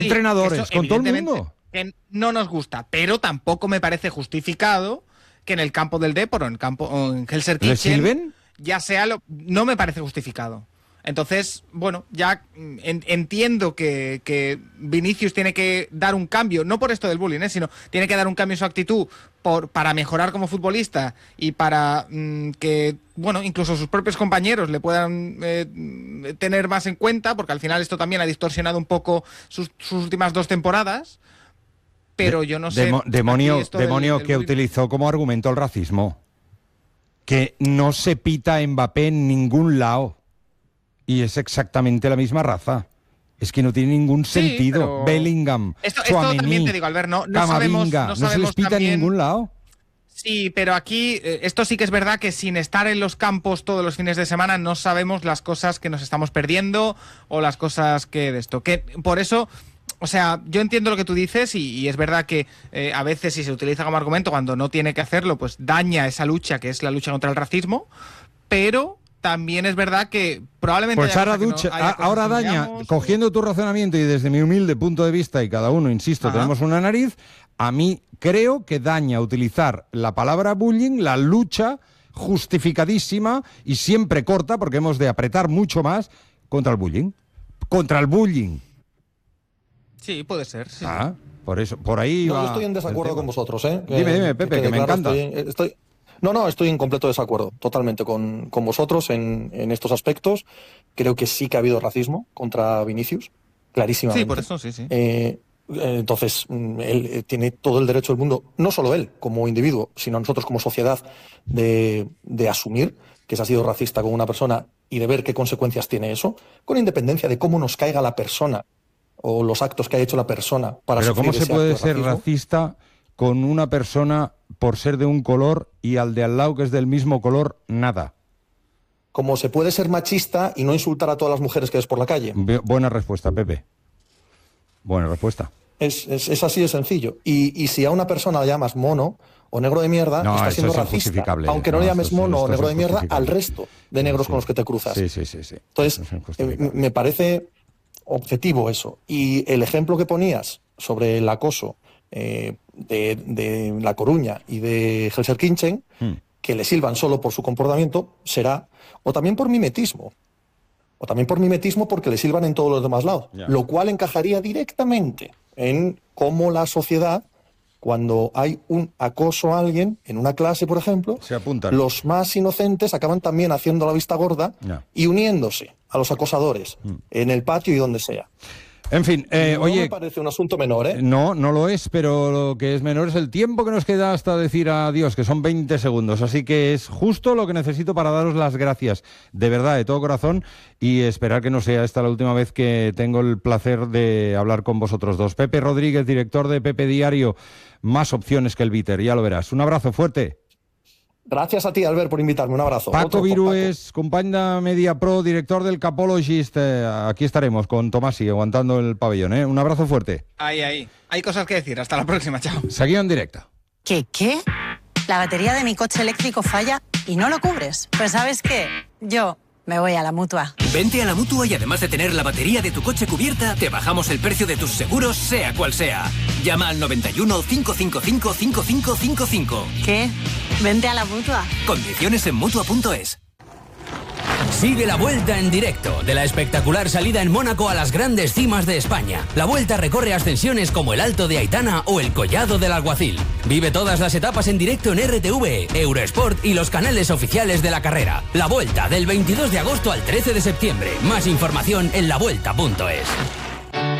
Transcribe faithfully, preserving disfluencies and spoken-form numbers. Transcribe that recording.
entrenadores, eso, con todo el mundo. Que no nos gusta, pero tampoco me parece justificado que en el campo del Depor o en el campo o en Gelsenkirchen ya sea lo, no me parece justificado. Entonces, bueno, ya en, entiendo que, que Vinicius tiene que dar un cambio, no por esto del bullying, ¿eh? sino tiene que dar un cambio en su actitud por, para mejorar como futbolista y para mmm, que, bueno, incluso sus propios compañeros le puedan eh, tener más en cuenta, porque al final esto también ha distorsionado un poco sus, sus últimas dos temporadas, pero de, yo no sé... Demo, demonio demonio del, del que bullying. Utilizó como argumento el racismo. Que no se pita a Mbappé en ningún lado. Y es exactamente la misma raza. Es que no tiene ningún sentido. Sí, pero... Bellingham, esto, esto Tchouaméni, también te digo, Albert, no, no Camavinga, sabemos, no, no sabemos se les pita también... en ningún lado. Sí, pero aquí, eh, esto sí que es verdad que sin estar en los campos todos los fines de semana no sabemos las cosas que nos estamos perdiendo o las cosas que de esto. Que por eso... O sea, yo entiendo lo que tú dices y, y es verdad que eh, a veces si se utiliza como argumento cuando no tiene que hacerlo, pues daña esa lucha que es la lucha contra el racismo, pero también es verdad que probablemente... Pues ahora, ducha, no, ahora daña, digamos, cogiendo o... tu razonamiento y desde mi humilde punto de vista, y cada uno, insisto, Ajá. tenemos una nariz, a mí creo que daña utilizar la palabra bullying, la lucha justificadísima y siempre corta, porque hemos de apretar mucho más, contra el bullying. Contra el bullying. Sí, puede ser. Sí. Ah, por eso, por ahí no, va. Yo estoy en desacuerdo con vosotros, ¿eh? Que, dime, dime, Pepe, que, que me claro, encanta. Estoy, estoy, no, no, estoy en completo desacuerdo, totalmente, con, con vosotros en, en estos aspectos. Creo que sí que ha habido racismo contra Vinicius, clarísimamente. Sí, por eso sí, sí. Eh, entonces, él tiene todo el derecho del mundo, no solo él como individuo, sino nosotros como sociedad, de, de asumir que se ha sido racista con una persona y de ver qué consecuencias tiene eso, con independencia de cómo nos caiga la persona o los actos que ha hecho la persona para Pero ¿cómo se puede ser racismo? racista con una persona por ser de un color y al de al lado que es del mismo color, nada? Como se puede ser machista y no insultar a todas las mujeres que ves por la calle. Buena respuesta, Pepe. Buena respuesta. Es, es, es así de sencillo. Y, y si a una persona la llamas mono o negro de mierda, no, está siendo es racista. Aunque no, no le llames mono o negro de mierda al resto de negros sí. con los que te cruzas. Sí, sí, sí, sí. Entonces, eh, me parece objetivo eso. Y el ejemplo que ponías sobre el acoso eh, de, de La Coruña y de Gelsenkirchen, hmm. que le silban solo por su comportamiento, será, o también por mimetismo, o también por mimetismo porque le silban en todos los demás lados, yeah. lo cual encajaría directamente en cómo la sociedad, cuando hay un acoso a alguien, en una clase, por ejemplo, se apuntan. Los más inocentes acaban también haciendo la vista gorda yeah. y uniéndose a los acosadores, mm. en el patio y donde sea. En fin, eh, no oye... me parece un asunto menor, ¿eh? No, no lo es, pero lo que es menor es el tiempo que nos queda hasta decir adiós, que son veinte segundos. Así que es justo lo que necesito para daros las gracias, de verdad, de todo corazón, y esperar que no sea esta la última vez que tengo el placer de hablar con vosotros dos. Pepe Rodríguez, director de Pepe Diario, más opciones que el Bitter, ya lo verás. Un abrazo fuerte. Gracias a ti, Albert, por invitarme. Un abrazo. Paco Otro Virués, compañía Media Pro, director del Capologist. Eh, aquí estaremos con Tomasi, aguantando el pabellón. ¿eh? Un abrazo fuerte. Ahí, ahí. Hay cosas que decir. Hasta la próxima. Chao. Seguido en directo. ¿Qué, qué? La batería de mi coche eléctrico falla y no lo cubres. Pues ¿sabes qué? Yo me voy a la Mutua. Vente a la Mutua y además de tener la batería de tu coche cubierta, te bajamos el precio de tus seguros, sea cual sea. Llama al noventa y uno, cinco cinco cinco, cinco cinco cinco cinco. ¿Qué? Vente a la Mutua. Condiciones en Mutua punto es. Sigue la Vuelta en directo, de la espectacular salida en Mónaco a las grandes cimas de España. La Vuelta recorre ascensiones como el Alto de Aitana o el Collado del Alguacil. Vive todas las etapas en directo en R T V, Eurosport y los canales oficiales de la carrera. La Vuelta, del veintidós de agosto al trece de septiembre. Más información en la vuelta punto es.